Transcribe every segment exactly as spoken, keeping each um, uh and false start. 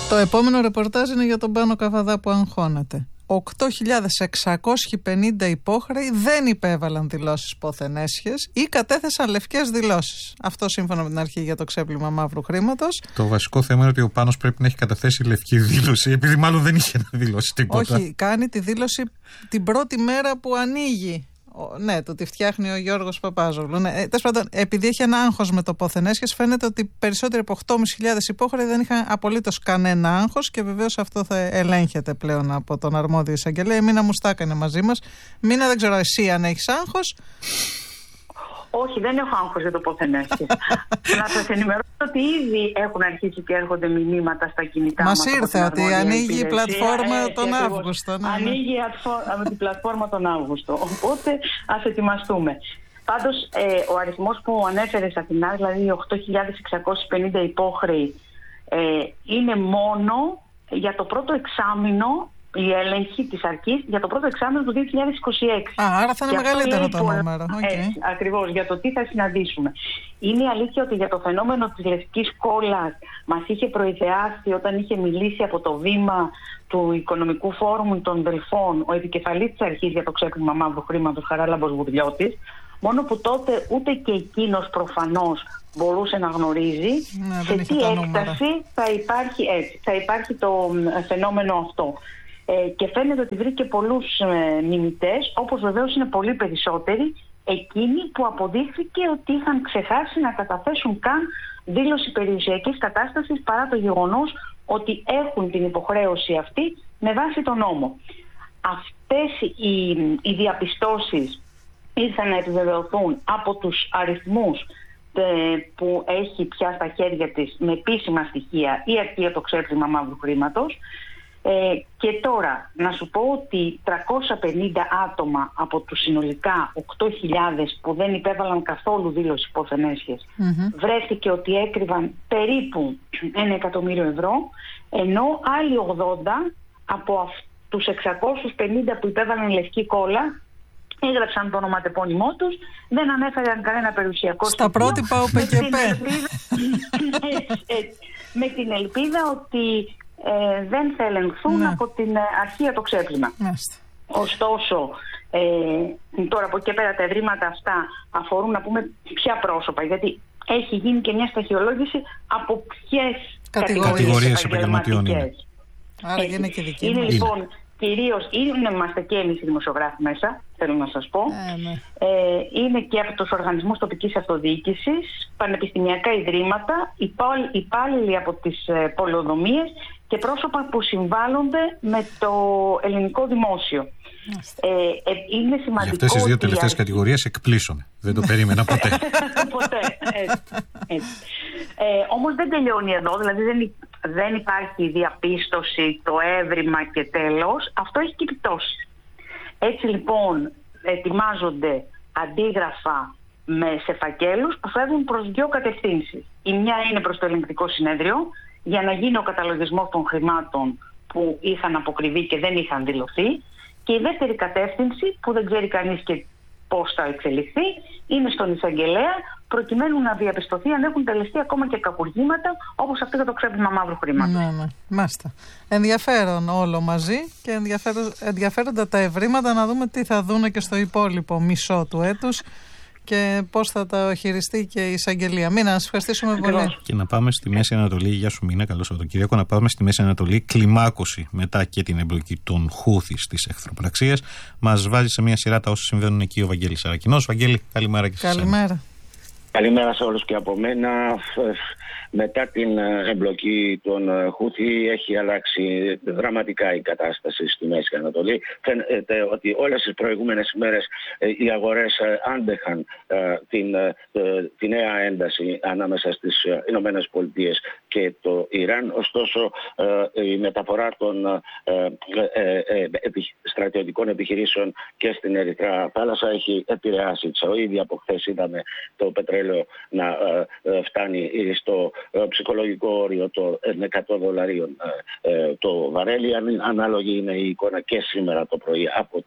Το επόμενο ρεπορτάζ είναι για τον Πάνο Καβαδά που αγχώνεται. οκτώ χιλιάδες εξακόσιοι πενήντα υπόχρεοι δεν υπέβαλαν δηλώσεις πόθεν έσχες ή κατέθεσαν λευκές δηλώσεις. Αυτό σύμφωνα με την αρχή για το ξέπλυμα μαύρου χρήματος. Το βασικό θέμα είναι ότι ο Πάνος πρέπει να έχει καταθέσει λευκή δήλωση, επειδή μάλλον δεν είχε να δηλώσει τίποτα. Όχι, κάνει τη δήλωση την πρώτη μέρα που ανοίγει. Ναι, το τι φτιάχνει ο Γιώργος Παπάζογλου. Ναι, ε, τέλος πάντων, επειδή έχει ένα άγχος με το πόθεν έσχες, φαίνεται ότι περισσότεροι από οκτώ χιλιάδες πεντακόσιοι υπόχρεοι δεν είχαν απολύτως κανένα άγχος και βεβαίως αυτό θα ελέγχεται πλέον από τον αρμόδιο εισαγγελέα. Η Μίνα Μουστάκα είναι μαζί μας. Μίνα, δεν ξέρω εσύ αν έχεις άγχος. Όχι, δεν έχω άγχος για το πόθεν έσχες. Να σας ενημερώσω ότι ήδη έχουν αρχίσει και έρχονται μηνύματα στα κινητά μας. Μας ήρθε ότι ανοίγει η πλατφόρμα ε, τον Αύγουστο. Ναι, ανοίγει ναι. την πλατφόρμα τον Αύγουστο. Οπότε ας ετοιμαστούμε. Πάντως, ε, ο αριθμός που ανέφερε Αθηνά, δηλαδή οκτώ χιλιάδες εξακόσιοι πενήντα υπόχρεοι, ε, είναι μόνο για το πρώτο εξάμηνο. Η έλεγχη της αρχής για το πρώτο εξάμηνο του δύο χιλιάδες είκοσι έξι. Α, άρα θα είναι μεγαλύτερο το νούμερο. Okay. Ακριβώς, για το τι θα συναντήσουμε. Είναι η αλήθεια ότι για το φαινόμενο της λευκής κόλλας μας είχε προειδεάσει όταν είχε μιλήσει από το βήμα του Οικονομικού Φόρουμ των Δελφών ο επικεφαλής της αρχής για το ξέπλυμα μαύρου χρήματος, Χαράλαμπος Βουρλιώτης. Μόνο που τότε ούτε και εκείνος προφανώς μπορούσε να γνωρίζει ναι, σε τι έκταση θα υπάρχει, έτσι, θα υπάρχει το φαινόμενο αυτό. Ε, και φαίνεται ότι βρήκε πολλούς ε, μιμητές, όπως βεβαίως είναι πολύ περισσότεροι εκείνοι που αποδείχθηκε ότι είχαν ξεχάσει να καταθέσουν καν δήλωση περιουσιακής κατάστασης παρά το γεγονός ότι έχουν την υποχρέωση αυτή με βάση τον νόμο. Αυτές οι, οι διαπιστώσεις ήρθαν να επιβεβαιωθούν από τους αριθμούς ε, που έχει πια στα χέρια της με επίσημα στοιχεία η αρχή για το ξέπλυμα μαύρου χρήματος. Ε, και τώρα να σου πω ότι τριακόσια πενήντα άτομα από τους συνολικά οκτώ χιλιάδες που δεν υπέβαλαν καθόλου δήλωση πόθεν έσχες mm-hmm. βρέθηκε ότι έκρυβαν περίπου ένα εκατομμύριο ευρώ, ενώ άλλοι ογδόντα από τους εξακόσιους πενήντα που υπέβαλαν λευκή κόλλα έγραψαν το ονοματεπώνυμό τους, δεν ανέφεραν κανένα περιουσιακό στα στοιχείο, πρότυπα ο ΠΚΠ με την ελπίδα ότι Ε, δεν θα ελεγχθούν ναι. από την αρχή για το ξέπλυμα. Μάλιστα. Ωστόσο, ε, τώρα από εκεί πέρα τα ευρήματα αυτά αφορούν να πούμε ποια πρόσωπα, γιατί έχει γίνει και μια στοιχειολόγηση από ποιες κατηγορίες επαγγελματιών είναι. Άρα είναι και δική είναι, μας. Λοιπόν, κυρίως είναι, είμαστε και εμείς οι δημοσιογράφοι μέσα, θέλω να σας πω. Ε, ναι. ε, είναι και από τους οργανισμούς τοπικής αυτοδιοίκησης, πανεπιστημιακά ιδρύματα, υπάλληλοι από τις ε, πολεοδομίες και πρόσωπα που συμβάλλονται με το ελληνικό δημόσιο. Ε, ε, είναι σημαντικό. Για αυτές τις δύο τελευταίες κατηγορίες εκπλήσωμαι. Δεν το περίμενα ποτέ. ποτέ. Έτσι, έτσι. Ε, όμως δεν τελειώνει εδώ, δηλαδή δεν, δεν υπάρχει διαπίστωση, το έβριμα και τέλος. Αυτό έχει και επιπτώσεις. Έτσι λοιπόν ετοιμάζονται αντίγραφα με, σε φακέλους που φεύγουν προς δύο κατευθύνσεις. Η μια είναι προς το ελεγκτικό συνέδριο, για να γίνει ο καταλογισμός των χρημάτων που είχαν αποκριβεί και δεν είχαν δηλωθεί. Και η δεύτερη κατεύθυνση, που δεν ξέρει κανείς και πώς θα εξελιχθεί, είναι στον εισαγγελέα, προκειμένου να διαπιστωθεί αν έχουν τελεστεί ακόμα και κακουργήματα, όπως αυτό για το ξέπλυμα μαύρου χρήματος. Ναι, ναι, μάλιστα. Ενδιαφέρον όλο μαζί και ενδιαφέροντα τα ευρήματα, να δούμε τι θα δούνε και στο υπόλοιπο μισό του έτους και πώς θα τα χειριστεί και η εισαγγελία. Μίνα, να σας ευχαριστήσουμε πολύ. Και να πάμε στη Μέση Ανατολή. Γεια σου, Μίνα, καλό Σαββατοκύριακο. Να πάμε στη Μέση Ανατολή. Κλιμάκωση μετά και την εμπλοκή των Χούθη στις εχθροπραξίες. Μας βάζει σε μια σειρά τα όσα συμβαίνουν εκεί ο Βαγγέλης Αρακινός. Βαγγέλη, καλημέρα και σας. Καλημέρα. Καλημέρα σε όλους και από μένα. Μετά την εμπλοκή των Χούθη έχει αλλάξει δραματικά η κατάσταση στη Μέση Ανατολή. Φαίνεται ότι όλες τις προηγούμενες ημέρες οι αγορές άντεχαν την, τη νέα ένταση ανάμεσα στις Ηνωμένες Πολιτείες και το Ιράν. Ωστόσο η μεταφορά των στρατιωτικών επιχειρήσεων και στην Ερυθρά θάλασσα έχει επηρεάσει. Ήδη από χθες είδαμε το πετρέλαιο να φτάνει στο ψυχολογικό όριο των εκατό δολαρίων το βαρέλι. Ανάλογη είναι η εικόνα και σήμερα το πρωί από τις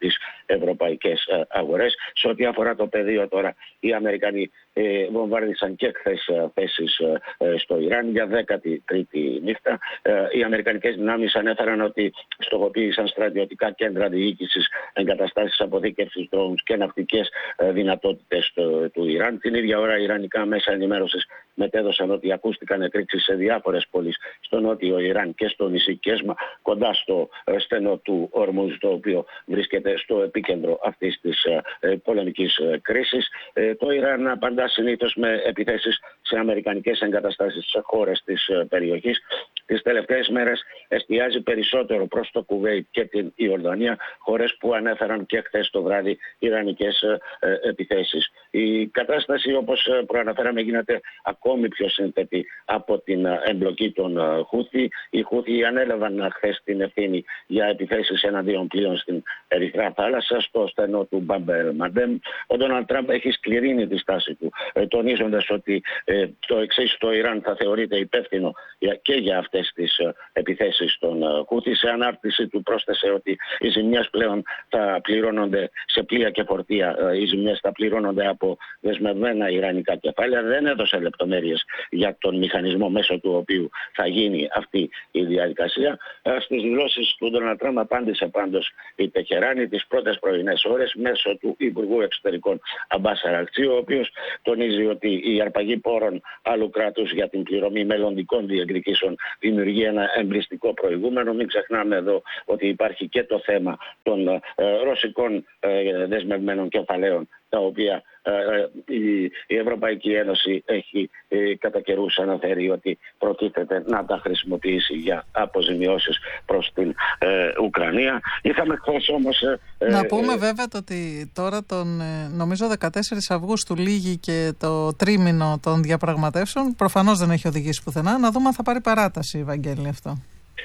ευρωπαϊκές αγορές. Σε ό,τι αφορά το πεδίο τώρα, οι Αμερικανοί ε, βομβάρδισαν και χθες θέσεις ε, στο Ιράν για δέκατη τρίτη νύχτα. Ε, οι αμερικανικές δυνάμεις ανέφεραν ότι στοχοποίησαν στρατιωτικά κέντρα διοίκησης, εγκαταστάσεις αποθήκευσης drones και ναυτικές ε, δυνατότητες του, του Ιράν. Την ίδια ώρα, ιρανικά μέσα ενημέρωσης μετέδωσαν ότι ακούστηκαν εκρήξεις σε διάφορες πόλεις στο νότιο Ιράν και στο νησί Κέσμα, κοντά στο ε, στενό του Ορμούζ, το οποίο βρίσκεται στο επίκεντρο αυτής της ε, πολεμικής ε, κρίσης. Ε, το Ιράν απαντά συνήθως με επιθέσεις σε αμερικανικές εγκαταστάσεις σε χώρες της ε, περιοχής. Τις τελευταίες μέρες εστιάζει περισσότερο προς το Κουβέιτ και την Ιορδανία, χώρες που ανέφεραν και χθες το βράδυ ιρανικές ε, ε, επιθέσεις. Η κατάσταση, όπως ε, προαναφέραμε, γίνεται ακόμη πιο σύνθετη από την ε, εμπλοκή των ε, Χούθι. Οι Χούθι ανέλαβαν χθες την ευθύνη για επιθέσεις εναντίον πλοίων στην Ερυθρά Θάλασσα, στο στενό του Μπαμπ ελ Μαντέμ. Ο Ντόναλντ Τραμπ έχει σκληρύνει τη στάση του, ε, τονίζοντας ότι ε, το εξής, το Ιράν θα θεωρείται υπεύθυνο για, και για αυτές τις ε, επιθέσεις των ε, Χούθι. Σε ανάρτηση του πρόσθεσε ότι οι ζημιές πλέον θα πληρώνονται σε πλοία και φορτία. Ε, οι ζημιές θα πληρώνονται από δεσμευμένα ιρανικά κεφάλαια. Δεν έδωσε λεπτομέρειες για τον μηχανισμό μέσω του οποίου θα γίνει αυτή η διαδικασία. Ε, στις δηλώσεις του Ντόναλντ Τραμπ απάντησε πάντως η Τεχεράνη τις πρώτες πρωινές ώρες μέσω του Υπουργού Εξωτερικών Αμπάς Αρακτσί, ο οποίος τονίζει ότι η αρπαγή πόρων άλλου κράτους για την πληρωμή μελλοντικών διεκδικήσεων δημιουργεί ένα εμπριστικό προηγούμενο. Μην ξεχνάμε εδώ ότι υπάρχει και το θέμα των ε, ρωσικών ε, δεσμευμένων κεφαλαίων, τα οποία ε, η, η Ευρωπαϊκή Ένωση έχει ε, κατά καιρούς αναφέρει ότι προτίθεται να τα χρησιμοποιήσει για αποζημιώσεις προς την ε, Ουκρανία. Είχαμε χθες όμως... Ε, να ε, πούμε ε, βέβαια το ότι τώρα τον ε, νομίζω δεκατέσσερις Αυγούστου λήγει και το τρίμηνο των διαπραγματεύσεων. Προφανώς δεν έχει οδηγήσει πουθενά. Να δούμε αν θα πάρει παράταση, Βαγγέλη, αυτό.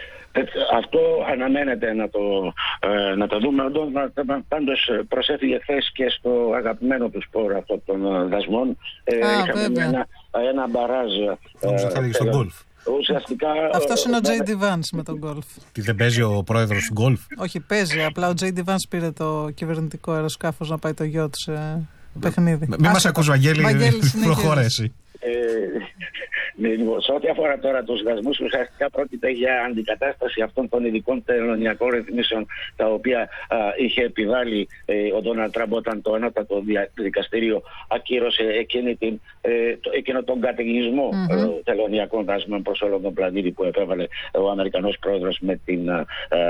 Αυτό αναμένεται να το, ε, να το δούμε. Πάντως προσέφυγε χθες και στο αγαπημένο του σπόρο αυτών των δασμών. Ε, Α, είχαμε ένα, ένα μπαράζ. Νομίζω θα έλεγε στον γκολφ. Ουσιαστικά. Αυτός είναι ο Τζέι Ντι Vance με τον γκολφ. Τι, δεν παίζει ο πρόεδρος του γκολφ? Όχι, παίζει. Απλά ο Τζέι Ντι Vance πήρε το κυβερνητικό αεροσκάφος να πάει το γιο του σε παιχνίδι. Μην μας ακούς, Βαγγέλη, προχωρέσει. Σε ό,τι αφορά τώρα τους δασμούς, ουσιαστικά πρόκειται για αντικατάσταση αυτών των ειδικών τελωνιακών ρυθμίσεων τα οποία α, είχε επιβάλει ε, ο Ντόναλντ Τραμπ όταν το ανώτατο δικαστήριο ακύρωσε εκείνη την, ε, το, εκείνο τον καταιγισμό mm-hmm. ε, τελωνιακών δασμών προς όλο τον πλανήτη που επέβαλε ο Αμερικανός πρόεδρος με την ε,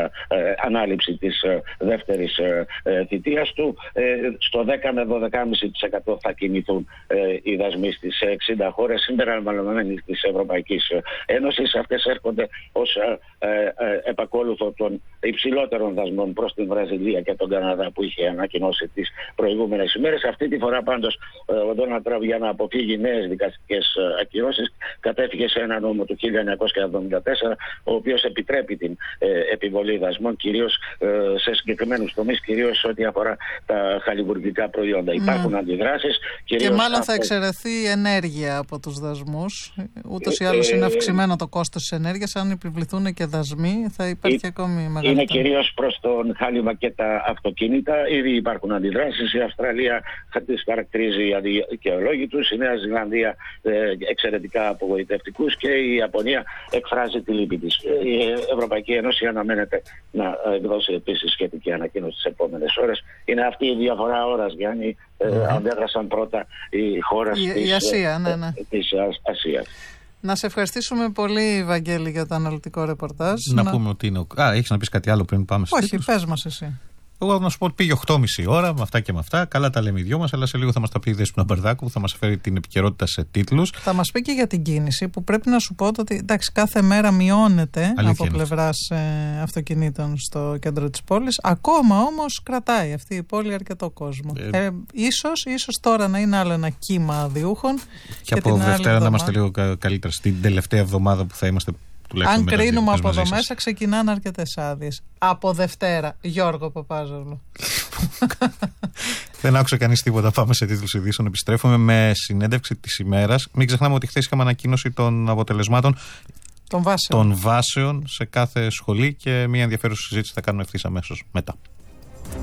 ε, ανάληψη της ε, δεύτερης ε, ε, θητείας του. Ε, στο δέκα με δώδεκα κόμμα πέντε τοις εκατό θα κινηθούν ε, οι δασμοί στις εξήντα χώρες συμπεριλαμβανομένης της Ευρωπαϊκής Ένωσης. Αυτές έρχονται ως ε, ε, επακόλουθο των υψηλότερων δασμών προς την Βραζιλία και τον Καναδά που είχε ανακοινώσει τις προηγούμενες ημέρες. Αυτή τη φορά πάντως ε, ο Ντόναλντ Τραμπ, για να αποφύγει νέες δικαστικές ακυρώσεις, κατέφυγε σε ένα νόμο του χίλια εννιακόσια εβδομήντα τέσσερα, ο οποίος επιτρέπει την ε, επιβολή δασμών κυρίως ε, σε συγκεκριμένους τομείς, κυρίως ό,τι αφορά τα χαλιβουργικά προϊόντα. Mm. Υπάρχουν αντιδράσεις. Και μάλλον αυτό... θα εξαιρεθεί ενέργεια από τους δασμούς. Ούτως ή άλλως είναι αυξημένο το κόστος της ενέργειας. Αν επιβληθούν και δασμοί, θα υπάρχει ε, ακόμη μεγαλύτερο. Είναι κυρίως προς τον χάλιβα και τα αυτοκίνητα. Ήδη υπάρχουν αντιδράσεις. Η Αυστραλία τις χαρακτηρίζει αδικαιολόγητους. Η Νέα Ζηλανδία ε, εξαιρετικά απογοητευτικούς. Και η Ιαπωνία εκφράζει τη λύπη της. Η Ευρωπαϊκή Ένωση αναμένεται να εκδώσει επίσης σχετική ανακοίνωση τις επόμενες ώρες. Είναι αυτή η διαφορά ώρας, Γιάννη. Mm-hmm. Αντέδρασαν πρώτα οι χώρες η, της, η Ασία, ναι, ναι. της Ασίας. Να σε ευχαριστήσουμε πολύ, Βαγγέλη, για το αναλυτικό ρεπορτάζ. Να, να... πούμε ότι είναι... Α, έχεις να πεις κάτι άλλο πριν πάμε στους Όχι, τίτλους? πες μας εσύ. Εγώ να σου πω ότι πήγε οκτώ και μισή ώρα με αυτά και με αυτά. Καλά τα λέμε οι δυο μας, αλλά σε λίγο θα μας τα πει η Δέσποινα Μπαρδάκου που θα μας φέρει την επικαιρότητα σε τίτλους. Θα μας πει και για την κίνηση που πρέπει να σου πω ότι εντάξει, κάθε μέρα μειώνεται. Αλήθεια από πλευράς ε, αυτοκινήτων στο κέντρο της πόλης. Ακόμα όμως κρατάει αυτή η πόλη αρκετό κόσμο. Ε, ε, ίσως, ίσως τώρα να είναι άλλο ένα κύμα διούχων. Και, και από Δευτέρα να είμαστε λίγο καλύτερα. Στην τελευταία εβδομάδα που θα είμαστε. Αν κρίνουμε από εδώ μέσα, ξεκινάνε αρκετές άδειες. Από Δευτέρα, Γιώργο Παπάζογλου. Δεν άκουσα κανείς τίποτα. Πάμε σε τίτλους ειδήσεων. Επιστρέφουμε με συνέντευξη της ημέρας. Μην ξεχνάμε ότι χθες είχαμε ανακοίνωση των αποτελεσμάτων των βάσεων. των βάσεων σε κάθε σχολή και μια ενδιαφέρουσα συζήτηση θα κάνουμε ευθύς αμέσως μετά.